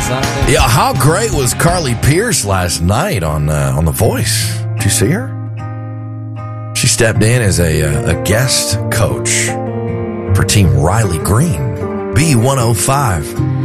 Yeah, how great was Carly Pierce last night on The Voice? Did you see her? She stepped in as a guest coach for Team Riley Green, B105.